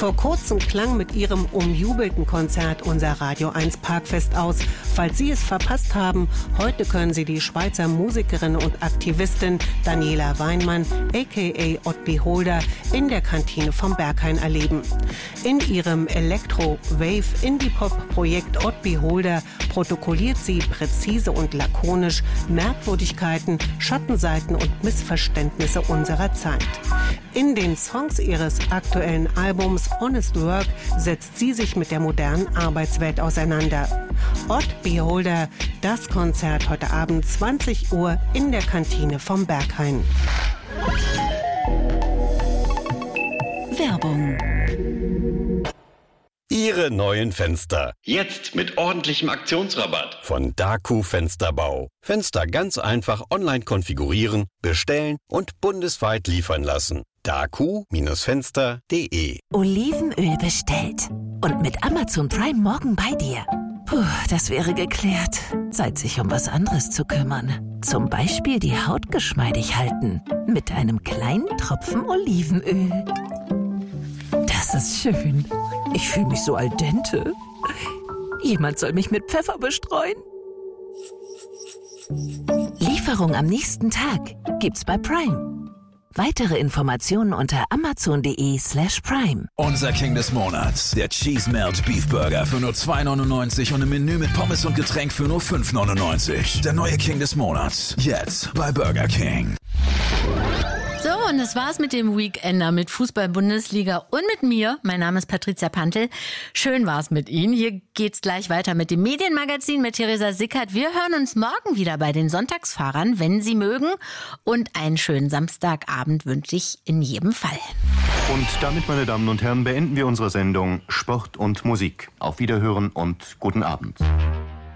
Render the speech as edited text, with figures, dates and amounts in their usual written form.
Vor kurzem klang mit ihrem umjubelten Konzert unser Radio 1 Parkfest aus. Falls Sie es verpasst haben, heute können Sie die Schweizer Musikerin und Aktivistin Daniela Weinmann, a.k.a. Ott Beholder, in der Kantine vom Berghain erleben. In ihrem Elektro-Wave-Indie-Pop-Projekt Ott Beholder protokolliert sie präzise und lakonisch Merkwürdigkeiten, Schattenseiten und Missverständnisse unserer Zeit. In den Songs ihres aktuellen Albums Honest Work setzt sie sich mit der modernen Arbeitswelt auseinander. Ott Beholder, das Konzert heute Abend 20 Uhr in der Kantine vom Berghain. Werbung. Ihre neuen Fenster. Jetzt mit ordentlichem Aktionsrabatt. Von Daku Fensterbau. Fenster ganz einfach online konfigurieren, bestellen und bundesweit liefern lassen. daku-fenster.de. Olivenöl bestellt. Und mit Amazon Prime morgen bei dir. Puh, das wäre geklärt. Zeit, sich um was anderes zu kümmern. Zum Beispiel die Haut geschmeidig halten. Mit einem kleinen Tropfen Olivenöl. Das ist schön. Ich fühle mich so al dente. Jemand soll mich mit Pfeffer bestreuen. Lieferung am nächsten Tag gibt's bei Prime. Weitere Informationen unter amazon.de/prime. Unser King des Monats, der Cheese Melt Beef Burger für nur 2,99 und im Menü mit Pommes und Getränk für nur 5,99. Der neue King des Monats, jetzt bei Burger King. So, und das war's mit dem Weekender, mit Fußball-Bundesliga und mit mir. Mein Name ist Patricia Pantel. Schön war's mit Ihnen. Hier geht's gleich weiter mit dem Medienmagazin mit Theresa Sickert. Wir hören uns morgen wieder bei den Sonntagsfahrern, wenn Sie mögen. Und einen schönen Samstagabend wünsche ich in jedem Fall. Und damit, meine Damen und Herren, beenden wir unsere Sendung Sport und Musik. Auf Wiederhören und guten Abend.